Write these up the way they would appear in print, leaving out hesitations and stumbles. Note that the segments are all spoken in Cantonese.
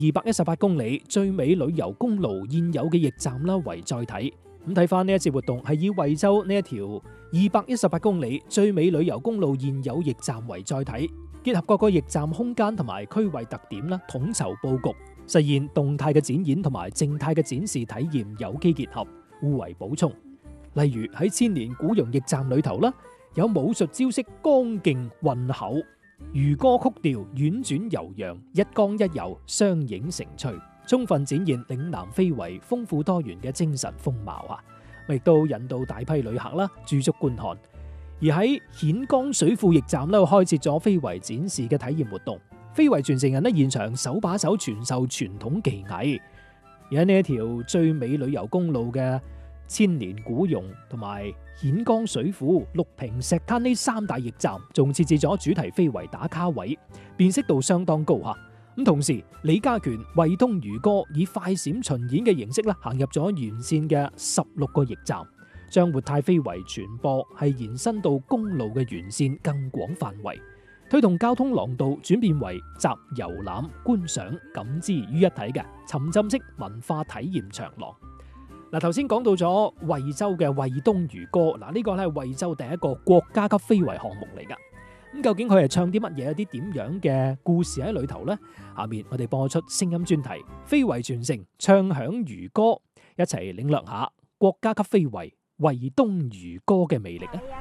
218公里最美旅遊公路現有嘅驛站啦為載體。咁睇翻呢一次活動係以惠州呢一條218公里最美旅遊公路現有驛站為載體，結合各個驛站空間同埋區位特點啦，統籌佈局，實現動態嘅展演同埋靜態嘅展示體驗有機結合，互為補充。例如喺千年古榕驛站裏頭啦，有武術招式剛勁渾厚，漁歌曲調婉轉悠揚，一江一游相映成趣，充分展現嶺南非遺豐富多元嘅精神風貌啊！亦都引導大批旅客啦駐足觀看。而喺顯江水庫驛站咧，開設咗非遺展示嘅體驗活動，非遺傳承人咧現場手把手傳授傳統技藝。而喺呢一條最美旅遊公路嘅千年古榕同埋顯江水庫、六平石灘呢三大驛站，仲設置咗主題非遺打卡位，辨識度相當高吓。咁同時，李家權、惠東漁歌以快閃巡演嘅形式咧，行入咗沿線嘅16個驛站，將活態非遺傳播係延伸到公路嘅沿線更廣範圍，推動交通廊道轉變為集遊覽、觀賞、感知於一體嘅沉浸式文化體驗長廊。嗱，頭先講到咗惠州嘅惠東漁歌，嗱呢個咧係惠州第一個國家級非遺項目嚟噶。咁究竟佢係唱啲乜嘢，有啲點樣嘅故事喺裏頭呢？下面我哋播出聲音專題《非遺傳承唱響漁歌》，一齊領略下國家級非遺惠東漁歌嘅魅力啊！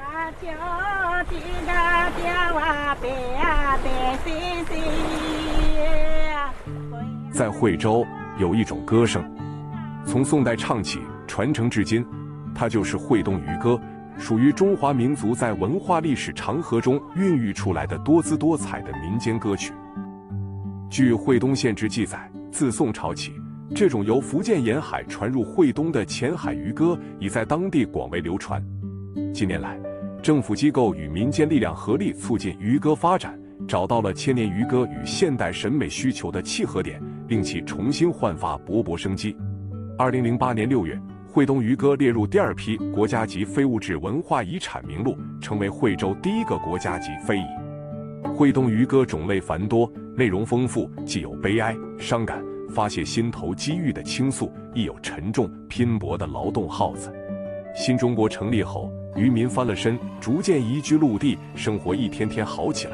在惠州有一種歌聲，從宋代唱起，傳承至今，它就是惠東漁歌，屬於中華民族在文化歷史長河中孕育出來的多姿多彩的民間歌曲。據惠東縣志記載，自宋朝起，這種由福建沿海傳入惠東的前海漁歌已在當地廣為流傳。近年來，政府機構與民間力量合力促進漁歌發展，找到了千年漁歌與現代審美需求的契合點，令其重新煥發勃勃生機。2008年6月，惠東漁歌列入第二批國家級非物質文化遺產名錄，成為惠州第一個國家級非遺。惠東漁歌種類繁多，內容豐富，既有悲哀、傷感、發洩心頭機遇的傾訴，亦有沉重拼搏的勞動號子。新中國成立後，漁民翻了身，逐漸移居陸地，生活一天天好起來。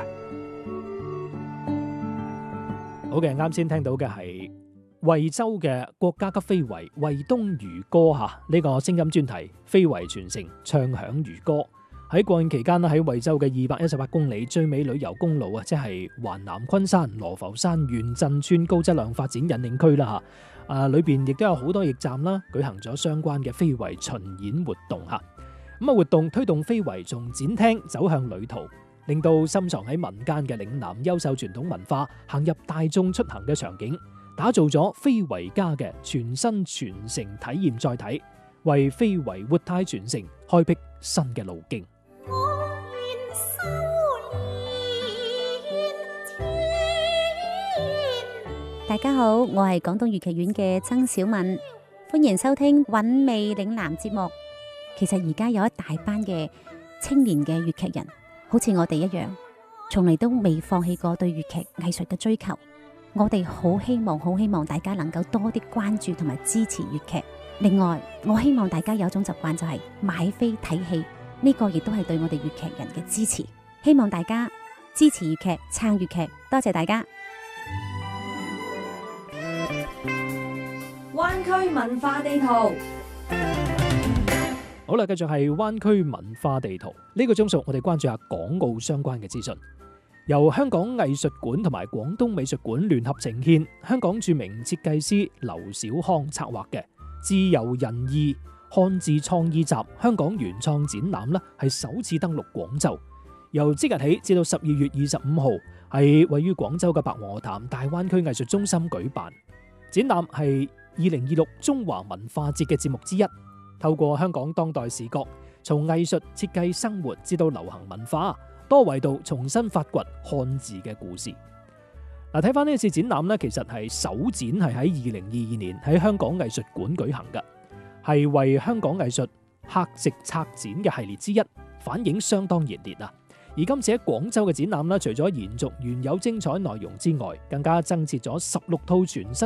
好嘅，啱先聽到嘅係惠州嘅國家級非遺惠東漁歌吓，呢個聲音專題非遺傳承唱響漁歌。喺國慶期間咧，喺惠州嘅218公里最美旅遊公路啊，即係環南昆山羅浮山縣鎮村高質量發展引領區啦吓。裏邊亦都有好多驛站啦，舉行咗相關嘅非遺巡演活動吓。咁活動推動非遺從展廳走向旅途，令到深藏喺民間嘅嶺南優秀傳統文化行入大眾出行嘅場景，打造咗非遺家嘅全新傳承體驗載體，為非遺活態傳承開闢新嘅路徑。 大家好，我係廣東粵劇院嘅曾小敏，歡迎收聽韻味嶺南節目。其實而家有一大班嘅青年嘅粵劇人，好似我哋一樣，從嚟都未放棄過對粵劇藝術嘅追求。我哋好希望大家能夠多啲關注同埋支持粵劇。另外，我希望大家有一種習慣，就係買飛睇戲，呢個亦都係對我哋粵劇人嘅支持。希望大家支持粵劇，撐粵劇，多謝大家。 灣區文化地圖。 好啦，繼續係灣區文化地圖。呢個鐘數我哋關注下港澳相關嘅資訊。由香港藝術館同埋廣東美術館聯合呈獻，香港著名設計師劉小康策劃嘅自由人意漢字創意集香港原創展覽呢，係首次登陸廣州，由即日起至到12月25號喺位於廣州嘅白鵝潭大灣區藝術中心舉辦。展覽係2026中華文化節嘅節目之一，透過香港當代視角，從藝術設計生活至到流行文化多維度重新發掘漢字嘅故事。嗱，睇翻呢次展覽呢，其實係首展係喺2022年喺香港藝術館舉行嘅，係為香港藝術客席策展嘅系列之一，反應相當熱烈啊！ 而今次喺廣州嘅展覽啦，除咗延續原有精彩內容之外，更加增設咗16套全新